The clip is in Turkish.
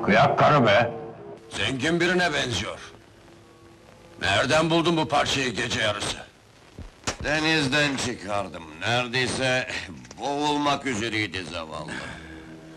Kıyak karı be! Zengin birine benziyor. Nereden buldun bu parçayı gece yarısı? Denizden çıkardım. Neredeyse boğulmak üzereydi zavallı.